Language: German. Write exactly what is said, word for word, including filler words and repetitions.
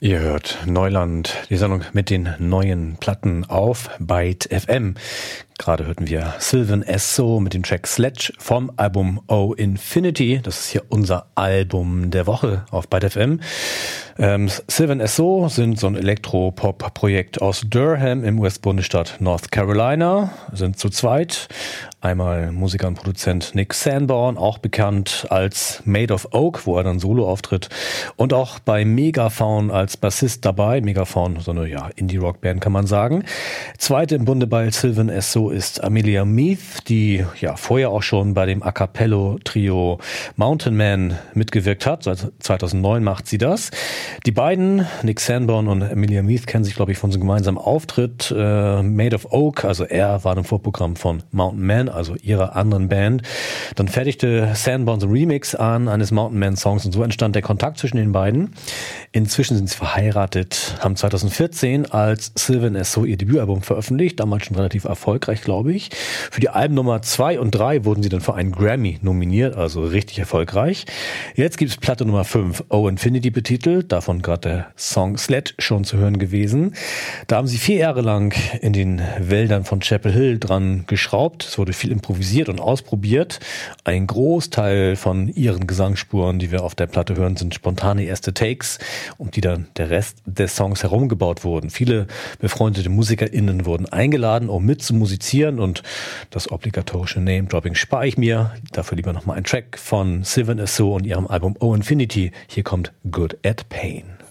Ihr hört Neuland, die Sendung mit den neuen Platten auf Byte F M. Gerade hörten wir Sylvan Esso mit dem Track Sledge vom Album Oh Infinity. Das ist hier unser Album der Woche auf Byte F M. Ähm, Sylvan Esso sind so ein Elektropop-Projekt aus Durham im U S-Bundesstaat North Carolina. Sind zu zweit. Einmal Musiker und Produzent Nick Sanborn, auch bekannt als Made of Oak, wo er dann solo auftritt. Und auch bei Megafaun als Bassist dabei. Megafaun, so eine ja, Indie-Rock-Band kann man sagen. Zweite im Bunde bei Sylvan Esso ist Amelia Meath, die ja vorher auch schon bei dem A Cappello-Trio Mountain Man mitgewirkt hat. Seit zweitausendneun macht sie das. Die beiden, Nick Sanborn und Amelia Meath, kennen sich, glaube ich, von so einem gemeinsamen Auftritt. Äh, Made of Oak, also er war im Vorprogramm von Mountain Man, also ihrer anderen Band. Dann fertigte Sanborn so ein Remix an eines Mountain Man Songs und so entstand der Kontakt zwischen den beiden. Inzwischen sind sie verheiratet, haben zweitausendvierzehn als Sylvan Esso ihr Debütalbum veröffentlicht, damals schon relativ erfolgreich, glaube ich. Für die Alben Nummer zwei und drei wurden sie dann für einen Grammy nominiert, also richtig erfolgreich. Jetzt gibt es Platte Nummer fünf, Oh Infinity betitelt, davon gerade der Song Sledge schon zu hören gewesen. Da haben sie vier Jahre lang in den Wäldern von Chapel Hill dran geschraubt. Es wurde viel improvisiert und ausprobiert. Ein Großteil von ihren Gesangsspuren, die wir auf der Platte hören, sind spontane erste Takes, um die dann der Rest des Songs herumgebaut wurden. Viele befreundete MusikerInnen wurden eingeladen, um mit zu musizieren, und das obligatorische Name-Dropping spare ich mir. Dafür lieber nochmal ein Track von Sylvan Esso und ihrem Album Oh Infinity. Hier kommt Good at Pain.